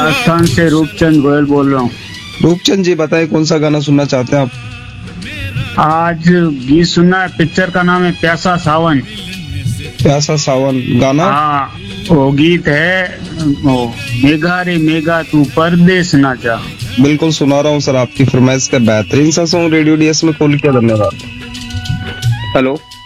राजस्थान से रूपचंद गोयल बोल रहा हूँ। रूपचंद जी बताइए कौन सा गाना सुनना चाहते हैं आप? आज गीत सुनना है, पिक्चर का नाम है प्यासा सावन। प्यासा सावन गाना? हाँ, वो गीत है वो, मेघा रे मेघा तू परदेस ना जा। बिल्कुल सुना रहा हूँ सर, आपकी फरमाइश का बेहतरीन सा सॉन्ग रेडियो डीएस में कॉल किया, धन्यवाद। हेलो।